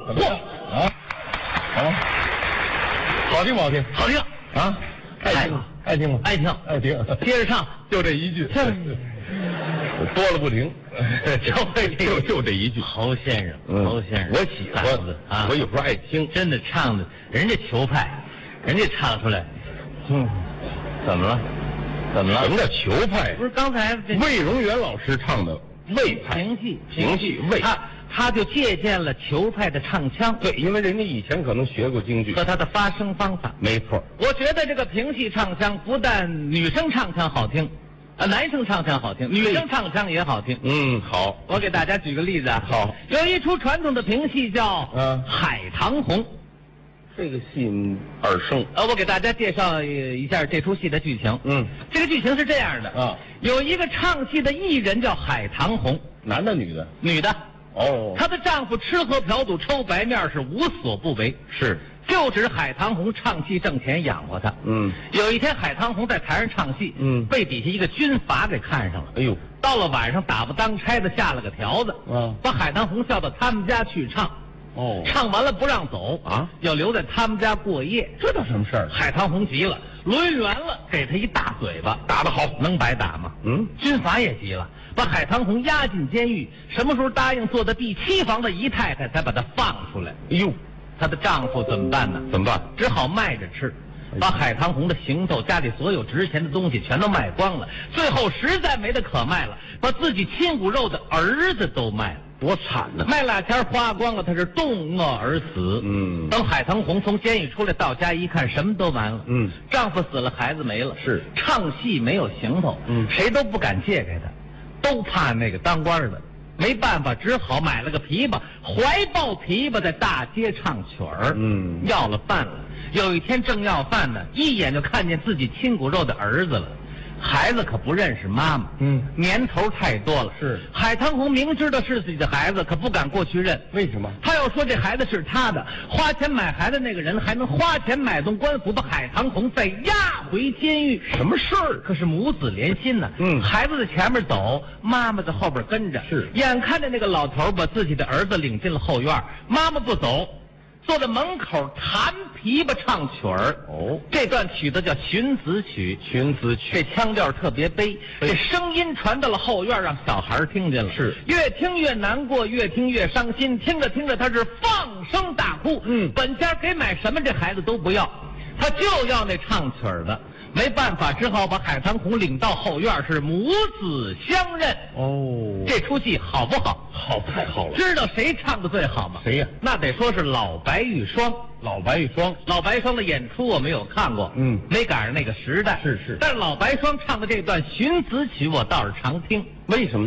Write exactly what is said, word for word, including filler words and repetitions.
嚯啊啊！好听不好听？ 好听啊！爱听吗？爱听吗？ 爱听爱听。 接着唱， 就这一句，多了不停， 就会这就就这一句。 侯先生， 嗯侯先生， 我喜欢啊！ 我有时候爱听， 真的唱的，人家球派，人家唱出来， 嗯， 怎么了？怎么了？ 什么叫球派？ 不是刚才这魏荣元老师唱的魏派评戏， 评戏魏， 他他就借鉴了球派的唱腔， 对，因为人家以前可能学过京剧和他的发声方法。 没错。 我觉得这个评戏唱腔不但女生唱腔好听，啊，男生唱腔好听，女生唱腔也好听。 嗯，好， 我给大家举个例子啊。 好， 有一出传统的评戏叫嗯 《海棠红》。 这个戏耳生。 呃，我给大家介绍一下这出戏的剧情。 嗯， 这个剧情是这样的啊， 有一个唱戏的艺人叫海棠红， 男的女的？ 女的。 哦， 她的丈夫吃喝嫖赌抽白面是无所不为， 是， 就指海棠红唱戏挣钱养活她。 嗯， 有一天海棠红在台上唱戏， 嗯， 被底下一个军阀给看上了。 哎呦， 到了晚上打不当差的下了个条子， 嗯， 把海棠红叫到他们家去唱。 哦， 唱完了不让走啊， 要留在他们家过夜。 这叫什么事儿？ 海棠红急了，抡圆了给他一大嘴巴， 打得好， 能白打吗？ 嗯， 军阀也急了，把海棠红押进监狱。什么时候答应做的第七房的姨太太，才把她放出来。 哎呦， 她的丈夫怎么办呢？ 怎么办？ 只好卖着吃，把海棠红的行头、家里所有值钱的东西全都卖光了。最后实在没得可卖了，把自己亲骨肉的儿子都卖了。 多惨呐！ 卖俩钱花光了，他是冻饿而死。 嗯， 等海棠红从监狱出来，到家一看，什么都完了。 嗯， 丈夫死了，孩子没了， 是唱戏没有行头。 嗯， 谁都不敢借给他，都怕那个当官的。没办法，只好买了个琵琶，怀抱琵琶在大街唱曲儿。 嗯， 要了饭了。有一天正要饭呢，一眼就看见自己亲骨肉的儿子了。孩子可不认识妈妈， 嗯， 年头太多了。是海棠红明知道是自己的孩子，可不敢过去认。 为什么？ 他要说这孩子是他的，花钱买孩子那个人还能花钱买动官府，把海棠红再押回监狱。 什么事儿？ 可是母子连心呢。 嗯， 孩子在前面走，妈妈在后边跟着。 是， 眼看着那个老头把自己的儿子领进了后院，妈妈不走，坐在门口弹琵琶唱曲儿。 哦， 这段曲子叫寻子曲。 寻子曲， 这腔调特别悲，这声音传到了后院，让小孩听见了。 是， 越听越难过，越听越伤心。听着听着，他是放声大哭。 嗯， 本家给买什么，这孩子都不要，他就要那唱曲儿的。没办法，只好把海棠红领到后院，是母子相认。 哦， 这出戏好不好？ 好，太好了。 知道谁唱的最好吗？ 谁呀？ 那得说是老白玉霜。 老白玉霜， 老白霜的演出我没有看过， 嗯， 没赶上那个时代。 是是， 但是老白霜唱的这段寻子曲我倒是常听。 为什么？